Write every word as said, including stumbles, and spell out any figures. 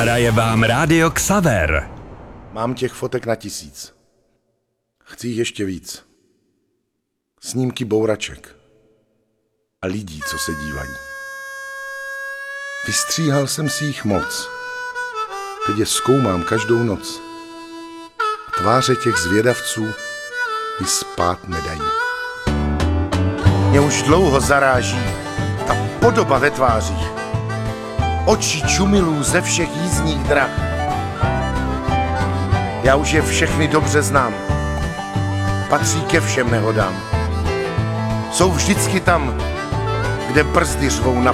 Hraje vám Rádio Xaver. Mám těch fotek na tisíc. Chci jich ještě víc. Snímky bouraček a lidí, co se dívají. Vystříhal jsem si jich moc. Teď je zkoumám každou noc. A tváře těch zvědavců mi spát nedají. Mě už dlouho zaráží ta podoba ve tvářích. Oči čumilů ze všech jízdních drah. Já už je všechny dobře znám. Patří ke všem nehodám. Jsou vždycky tam, kde brzdy řvou na